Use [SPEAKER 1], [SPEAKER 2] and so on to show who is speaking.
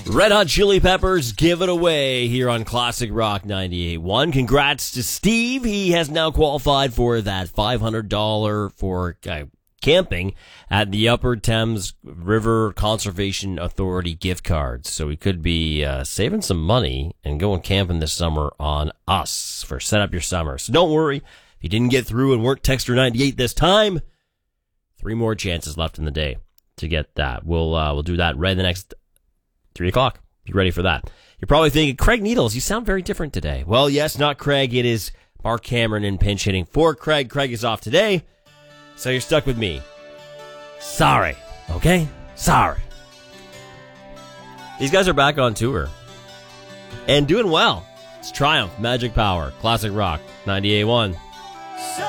[SPEAKER 1] Red Hot Chili Peppers give it away here on Classic Rock 98.1. Congrats to Steve. He has now qualified for that $500 for camping at the Upper Thames River Conservation Authority gift cards. So he could be saving some money and going camping this summer on us for Set Up Your Summer. So don't worry. If you didn't get through and weren't Texter 98 this time, 3 more chances left in the day to get that. We'll do that right in the next 3 o'clock. Be ready for that. You're probably thinking, Craig Needles, you sound very different today. Well, yes, not Craig. It is Mark Cameron in pinch hitting for Craig. Craig is off today, so you're stuck with me. Sorry. Okay? Sorry. These guys are back on tour and doing well. It's Triumph, Magic Power, Classic Rock, 98.1.